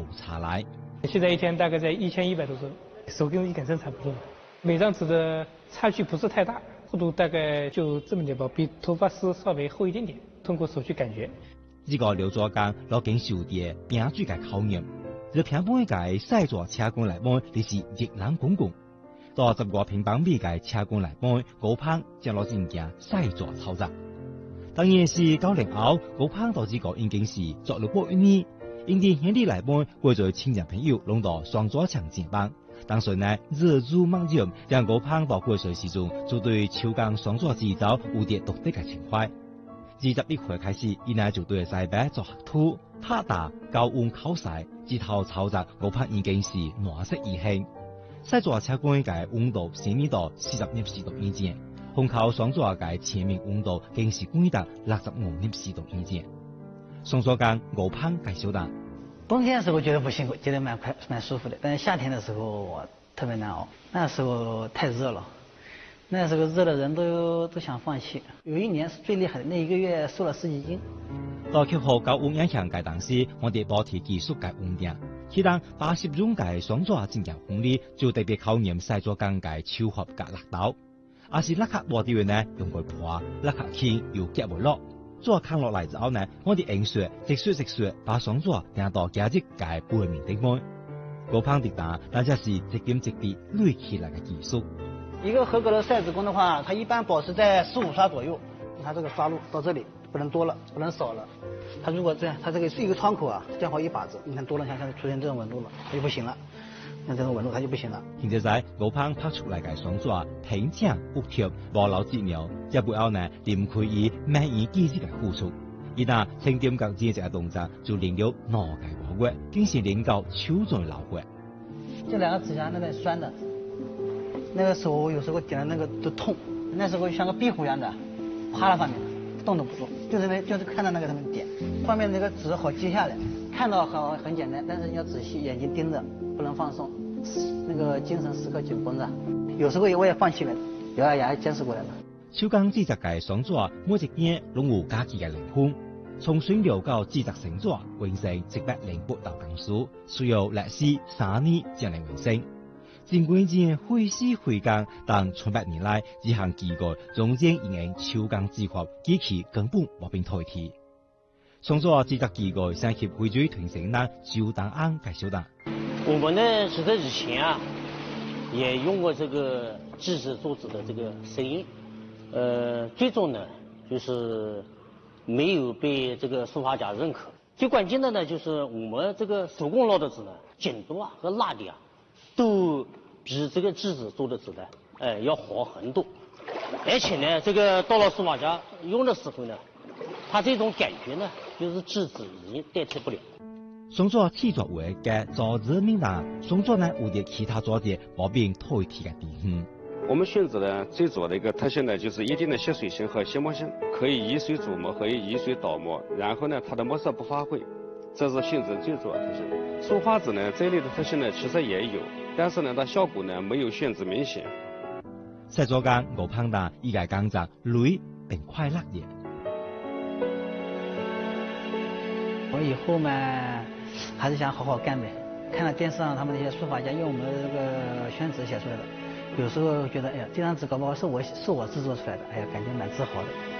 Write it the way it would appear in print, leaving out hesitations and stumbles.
茶来。 现在一天大概在1100多支，手跟一杆针差不多。每张纸的差距不是太大，厚度大概就这么点薄，比头发丝稍微厚一点点。通过手去感觉。 这个刘作刚落经受的评水嘅考验，这评判嘅细作车工来讲，你是热冷公公。到10個平方米嘅車工嚟講，高攀將攞正件細作操作。當然是9年後，高攀到這個已經是做了過1年。因啲兄弟嚟講，會在親戚朋友弄到雙左強健班。當時呢，熱足猛將讓高攀到過水時中，就對超鋼雙左製造有啲獨特嘅情懷。21歲開始，伊呢就對西北做學徒，他打高溫考試，之後操作高攀已經是暖色而興。細作車工嘅溫度升到40攝氏度以前，紅烤雙作嘅前面溫度更是降到65攝氏度以前。雙作鋼高攀介紹的。 冬天的時候覺得不辛苦，覺得蠻舒服的，但是夏天的時候我特別難熬，那時候太熱了，那時候熱的人都想放棄。有一年是最厲害的，那1個月瘦了10幾斤。 到克服高溫影響嘅當時，我哋保持技術嘅穩定。其當80種嘅雙作正強功力，就特別考驗細作鋼嘅手合嘅力道。而是拉卡落啲呢，用佢破，拉卡輕又夾唔落。做扛落嚟之後呢，我哋用水直水把雙作掟到價值嘅背面頂方。高攀的打，但係是一點一滴累起來嘅技術。 一個合格的曬紙工的話，它一般保持在15刷左右。它這個刷路到這裡不能多了，不能少了。它如果這樣，它這個是一個窗口啊，正好一把子，你看多了，像出現這種紋路了，它就不行了。像這種紋路它就不行了。 現在在高攀拍出來嘅雙作平整不貼，無留節苗，一背後呢，連可以滿意機智嘅付出。而那清點較這隻嘅動作，就令到腦嘅活躍，竟是令到手在勞活。 這兩個指甲那個酸的，那個手有時候點的那個都痛，那時候像個壁虎一樣的，趴在上面，動都不動，就是看到那個他們點，上面那個紙好記下來，看到很簡單，但是你要仔細，眼睛盯着，不能放鬆，那個精神時刻緊繃着。有時候我也放棄了，也堅持過來了。 手工製作嘅雙作，每一件攏有家己嘅靈魂。從選料到製作成作，完成108道工序，需要歷時3年才能完成。盡管件費時費工，但從100年來，這項技藝總將因手工製法機器根本無變代替。雙作製作技藝上協會最傳承呢舊檔案介紹的。 我們呢，其實以前啊，也用過這個製紙做紙的這個聲音，最終呢，就是沒有被這個書法家認可。最關鍵的呢，就是我們這個手工烙的紙呢，緊度啊和辣力啊，都比這個製紙做的紙呢，要好很多。而且呢，這個到了書法家用的時候呢，他這種感覺呢，就是製紙已經代替不了。 雙作製作為嘅造紙名單，雙作呢有啲其他作者冇變代替嘅地方。 我們選紙呢最主要的一個特性呢，就是一定的吸水性和吸墨性，可以以水煮墨，可以以水倒墨，然後呢它的墨色不發灰，這是選紙最主要的特性。書法紙呢這類的特性呢其實也有，但是呢它效果呢沒有選紙明顯。 細作工高攀的依個工作累並快樂嘅。 我以後嘛還是想好好幹唄。看到電視上他們那些書法家用我們的這個宣紙寫出來的，有時候覺得哎呀，這張紙搞不好是我製作出來的，哎呀，感覺蠻自豪的。